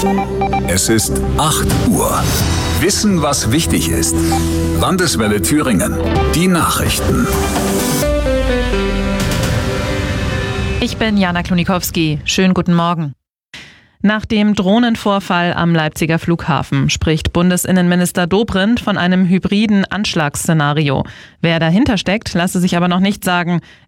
Es ist 8 Uhr. Wissen, was wichtig ist. Landeswelle Thüringen. Die Nachrichten. Ich bin Jana Klonikowski. Schönen guten Morgen. Nach dem Drohnenvorfall am Leipziger Flughafen spricht Bundesinnenminister Dobrindt von einem hybriden Anschlagsszenario. Wer dahinter steckt, lasse sich aber noch nicht sagen.